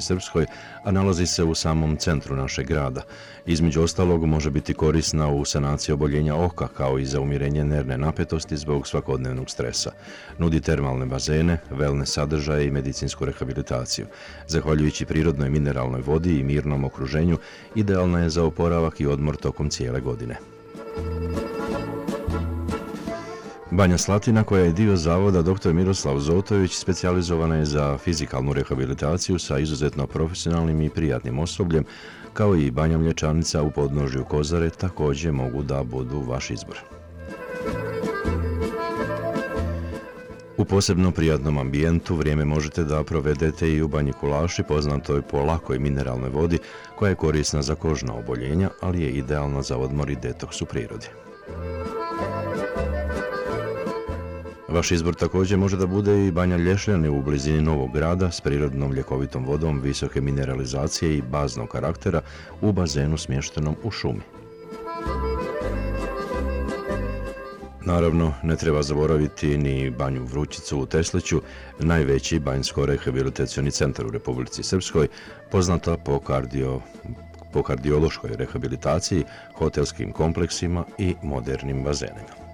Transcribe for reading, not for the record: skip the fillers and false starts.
Srpskoj, a nalazi se u samom centru našeg grada. Između ostalog može biti korisna u sanaciji oboljenja oka, kao i za umirenje nervne napetosti zbog svakodnevnog stresa. Nudi termalne bazene, wellness sadržaje i medicinsku rehabilitaciju. Zahvaljujući prirodnoj mineralnoj vodi i mirnom okruženju, idealna je za oporavak i odmor tokom cijele godine. Banja Slatina, koja je dio zavoda dr. Miroslav Zotović, specijalizovana je za fizikalnu rehabilitaciju sa izuzetno profesionalnim i prijatnim osobljem, kao i Banja Mlječanica u podnožju Kozare također mogu da budu vaš izbor. U posebno prijatnom ambijentu vrijeme možete da provedete i u Banji Kulaši, poznatoj po lakoj mineralnoj vodi koja je korisna za kožna oboljenja, ali je idealna za odmor i detoks u prirodi. Vaš izbor također može da bude i Banja Lješljani u blizini Novog Grada s prirodnom ljekovitom vodom visoke mineralizacije i baznog karaktera u bazenu smještenom u šumi. Naravno, ne treba zaboraviti ni Banju Vrućicu u Tesliću, najveći banjsko-rehabilitacioni centar u Republici Srpskoj, poznata po kardiološkoj rehabilitaciji, hotelskim kompleksima i modernim bazenima.